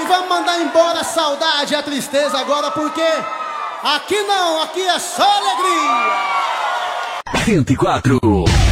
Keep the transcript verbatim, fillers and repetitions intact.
E vamos mandar embora a saudade e a tristeza agora, porque aqui não, aqui é só alegria. vinte e quatro